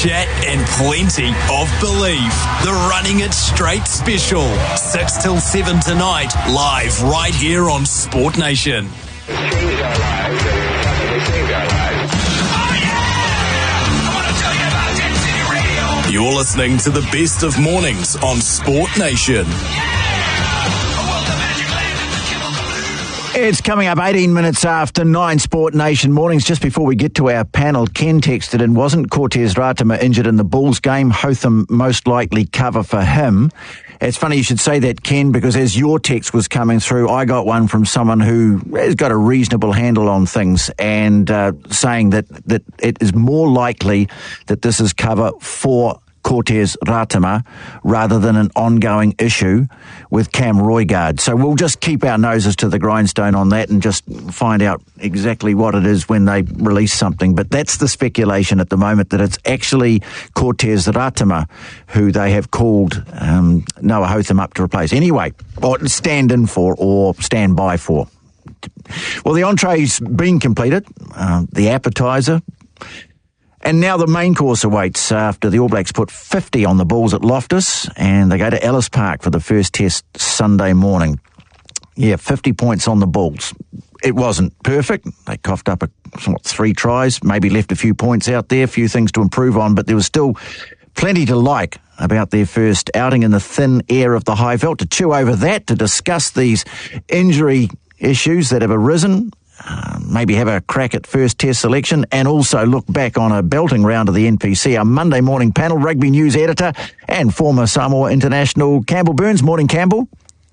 chat and plenty of belief. The Running It Straight special, 6 till 7 tonight, live right here on Sport Nation. You're listening to the best of mornings on Sport Nation. It's coming up 18 minutes after 9, Sport Nation mornings. Just before we get to our panel, Ken texted in, wasn't Cortez Ratama injured in the Bulls game? Hotham most likely cover for him. It's funny you should say that, Ken, because as your text was coming through, I got one from someone who has got a reasonable handle on things and saying that it is more likely that this is cover for Cortez Ratama rather than an ongoing issue with Cam Roigard. So we'll just keep our noses to the grindstone on that and just find out exactly what it is when they release something. But that's the speculation at the moment, that it's actually Cortez Ratama who they have called Noah Hotham up to replace. Anyway, or stand in for or stand by for. Well, the entree's been completed, the appetizer, and now the main course awaits after the All Blacks put 50 on the Bulls at Loftus, and they go to Ellis Park for the first test Sunday morning. Yeah, 50 points on the Bulls. It wasn't perfect. They coughed up 3 tries, maybe left a few points out there, a few things to improve on, but there was still plenty to like about their first outing in the thin air of the high veld. To chew over that, to discuss these injury issues that have arisen, maybe have a crack at first test selection, and also look back on a belting round of the NPC. Our Monday morning panel, rugby news editor and former Samoa international Campbell Burns. Morning, Campbell.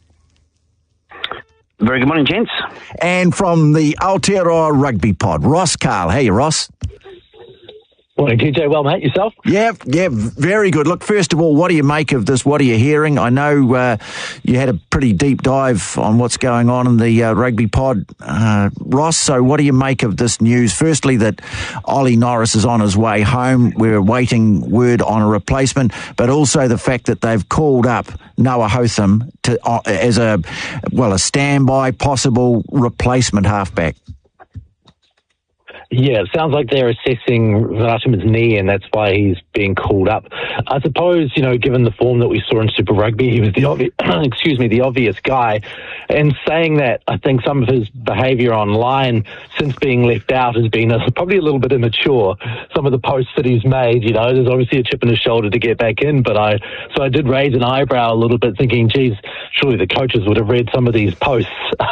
Very good morning, gents. And from the Aotearoa Rugby Pod, Ross Carl. Hey, Ross. Morning, TJ. Well, mate, yourself? Yeah, very good. Look, first of all, what do you make of this? What are you hearing? I know you had a pretty deep dive on what's going on in the Rugby Pod, Ross, so what do you make of this news? Firstly, that Ollie Norris is on his way home. We're awaiting word on a replacement, but also the fact that they've called up Noah Hotham as a standby possible replacement halfback. Yeah, it sounds like they're assessing Ratama's knee, and that's why he's being called up. I suppose, given the form that we saw in Super Rugby, he was the obvious guy. And saying that, I think some of his behaviour online since being left out has been probably a little bit immature. Some of the posts that he's made, there's obviously a chip in his shoulder to get back in, but I did raise an eyebrow a little bit, thinking, geez, surely the coaches would have read some of these posts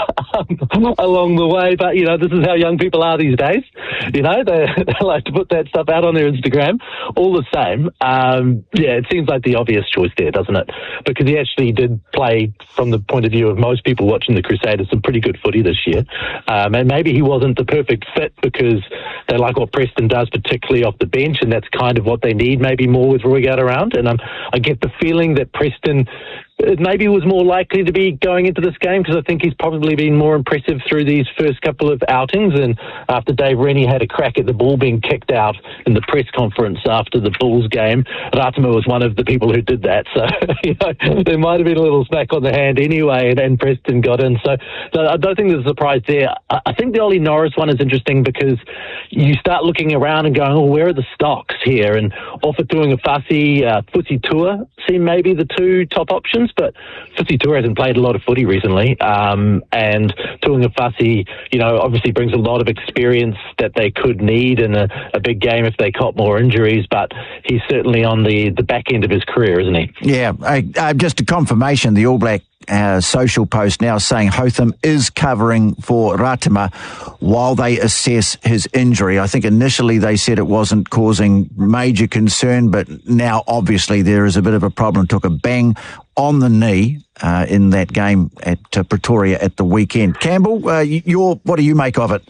along the way. But, this is how young people are these days. They like to put that stuff out on their Instagram. All the same, it seems like the obvious choice there, doesn't it? Because he actually did play, from the point of view of most people watching the Crusaders, some pretty good footy this year. And maybe he wasn't the perfect fit because they like what Preston does, particularly off the bench, and that's kind of what they need, maybe more with Roigard around. And I get the feeling that Preston maybe was more likely to be going into this game, because I think he's probably been more impressive through these first couple of outings. And after Dave Rennie had a crack at the ball being kicked out in the press conference after the Bulls game, Ratama was one of the people who did that. So there might have been a little smack on the hand anyway, and Preston got in. So I don't think there's a surprise there. I think the Ollie Norris one is interesting because you start looking around and going, where are the stocks here? And Ofa Tu'ungafasi, Fusi Tua seem maybe the two top options. But Fusi Tua hasn't played a lot of footy recently, and Tu'ungafasi, obviously brings a lot of experience that they could need in a big game if they caught more injuries, but he's certainly on the back end of his career, isn't he? Yeah, just a confirmation, the All Black social post now saying Hotham is covering for Ratama while they assess his injury. I think initially they said it wasn't causing major concern, but now obviously there is a bit of a problem. Took a bang on the knee in that game at Pretoria at the weekend. Campbell, what do you make of it?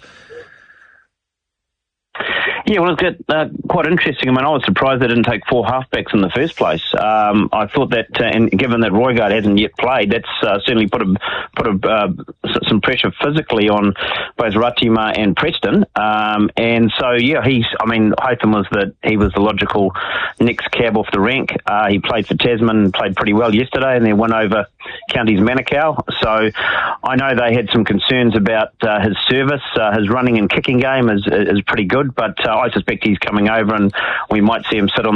Yeah, well, it's quite interesting. I mean, I was surprised they didn't take 4 halfbacks in the first place. I thought that, and given that Roigard hasn't yet played, that's certainly put some pressure physically on both Ratama and Preston. And so, Hotham was the logical next cab off the rank. He played for Tasman, played pretty well yesterday, and then won over Counties Manukau. So I know they had some concerns about his service. His running and kicking game is pretty good, but I suspect he's coming over and we might see him sit on